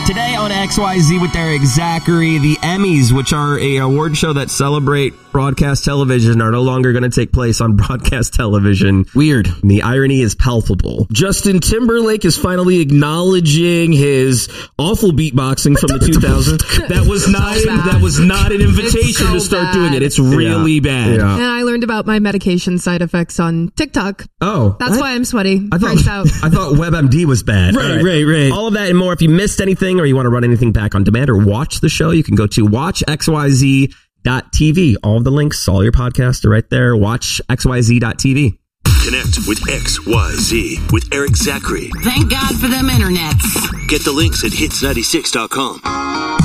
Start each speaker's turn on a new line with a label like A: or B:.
A: Today on XYZ with Eric Zachary, the Emmys, which are a award show that celebrate broadcast television, are no longer going to take place on broadcast television.
B: Weird.
A: And the irony is palpable.
B: Justin Timberlake is finally acknowledging his awful beatboxing from the 2000s. That was not an invitation to start doing it. It's really bad.
C: Yeah. And I learned about my medication side effects on TikTok.
A: Oh.
C: That's why I'm sweaty.
A: I thought WebMD was bad.
B: Right.
A: All of that and more. If you missed anything or you want to run anything back on demand or watch the show, you can go to watchxyz.tv. All of the links, all your podcasts are right there. Watchxyz.tv.
D: Connect with XYZ with Eric Zachary.
E: Thank God for them internets.
D: Get the links at hits96.com.